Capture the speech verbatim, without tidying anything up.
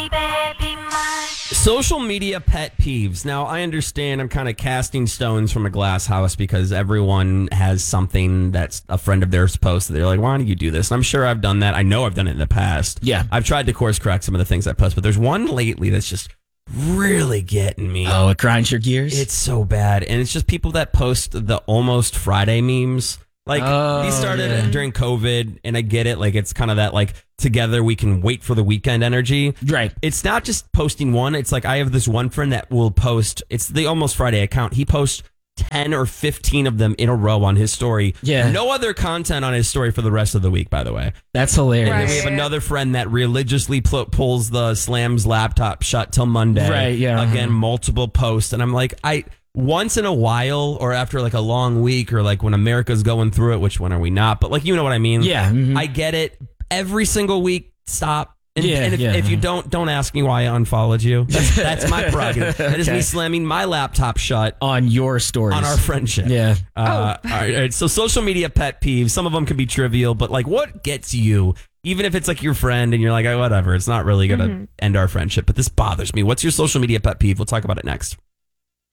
Social media pet peeves. Now, I understand I'm kind of casting stones from a glass house because everyone has something that's a friend of theirs posted. They're like, why don't you do this? And I'm sure I've done that. I know I've done it in the past. Yeah. I've tried to course correct some of the things I post, but there's one lately that's just really getting me. Oh, it grinds your gears? It's so bad. And it's just people that post the Almost Friday memes. Like, oh, these started yeah. during COVID, and I get it. Like, it's kind of that, like, together we can wait for the weekend energy. Right. It's not just posting one. It's like I have this one friend that will post, it's the Almost Friday account. He posts ten or fifteen of them in a row on his story. Yeah. No other content on his story for the rest of the week, by the way. That's hilarious. And then we have another friend that religiously pl- pulls the Slams laptop shut till Monday. Right, yeah. Again, uh-huh. multiple posts. And I'm like, I... Once in a while, or after like a long week, or like when America's going through it, which when are we not? But like, you know what I mean? Yeah. Mm-hmm. I get it. Every single week, stop. And, yeah, and if, yeah. if you don't, don't ask me why I unfollowed you. That's, that's my prerogative. That is Okay. me slamming my laptop shut on your stories. on our friendship. Yeah. Uh, oh. all, right, all right. So social media pet peeves. Some of them can be trivial, but like, what gets you? Even if it's like your friend and you're like, oh, whatever, it's not really going to mm-hmm. end our friendship. But this bothers me. What's your social media pet peeve? We'll talk about it next.